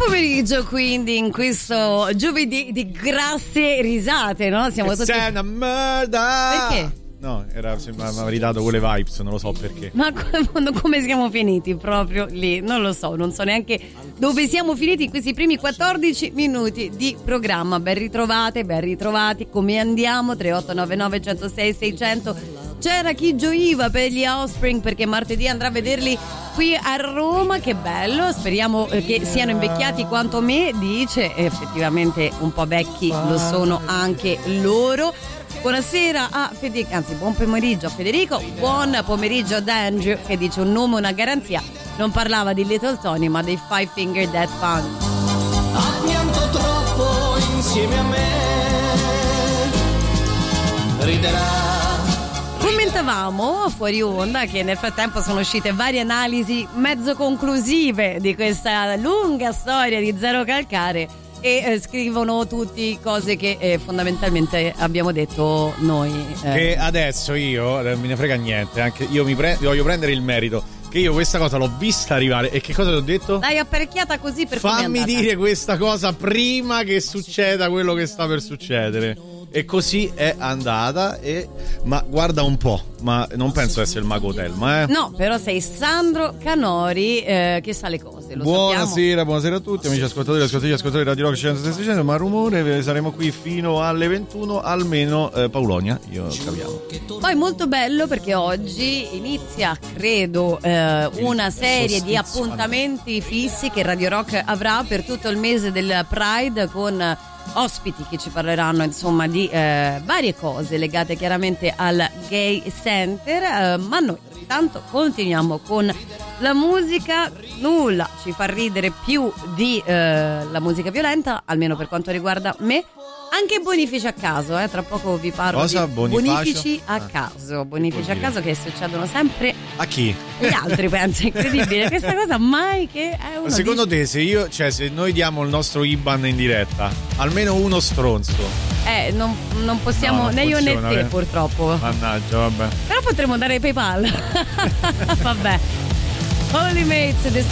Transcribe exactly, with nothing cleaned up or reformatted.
pomeriggio, quindi, in questo giovedì di grasse risate, no? Siamo tutti. Sei una merda! Perché? No, era, mi aveva ridato quelle vibes, non lo so perché. Ma come, come siamo finiti proprio lì? Non lo so, non so neanche dove siamo finiti in questi primi quattordici minuti di programma. Ben ritrovate, ben ritrovati. Come andiamo? tre otto nove nove uno zero sei sei zero zero. C'era chi gioiva per gli Offspring perché martedì andrà a vederli qui a Roma. Che bello, speriamo che siano invecchiati quanto me. Dice, effettivamente un po' vecchi lo sono anche loro. Buonasera a Federico, anzi buon pomeriggio a Federico, buon pomeriggio ad Andrew che dice un nome, una garanzia. Non parlava di Little Tony ma dei Five Finger Death Punch. Ha pianto troppo insieme a me, riderà. Commentavamo fuori onda che nel frattempo sono uscite varie analisi mezzo conclusive di questa lunga storia di Zero Calcare e eh, scrivono tutti cose che eh, fondamentalmente abbiamo detto noi. Eh. Che adesso io, eh, me ne frega niente, anche io mi pre- voglio prendere il merito che io questa cosa l'ho vista arrivare. E che cosa ti ho detto? L'hai apparecchiata così per come è Fammi andata. dire questa cosa prima che succeda quello che sta per succedere. E così è andata. E ma guarda un po', ma non penso essere il Mago Telma, eh? No, però sei Sandro Canori eh, che sa le cose, lo buonasera, sappiamo. buonasera a tutti, amici ascoltatori, ascoltatori, ascoltatori Radio Rock centosei cento, ma rumore, saremo qui fino alle ventuno, almeno eh, Paulonia, io capiamo. Poi molto bello perché oggi inizia, credo, eh, una serie di appuntamenti fissi che Radio Rock avrà per tutto il mese del Pride con ospiti che ci parleranno insomma di eh, varie cose legate chiaramente al Gay Center, eh, ma noi intanto continuiamo con la musica. Nulla ci fa ridere più di eh, la musica violenta, almeno per quanto riguarda me. Anche bonifici a caso, eh? Tra poco vi parlo Cosa? di Bonifacio? bonifici a caso, bonifici a caso che succedono sempre A chi? agli altri, penso, incredibile questa cosa, mai che è uno Secondo dice... te se io, cioè se noi diamo il nostro I B A N in diretta, almeno uno stronzo. Eh, non, non possiamo No, non né io né funziona, te eh. purtroppo. Mannaggia, vabbè. Però potremmo dare PayPal. Vabbè. Holy Mates,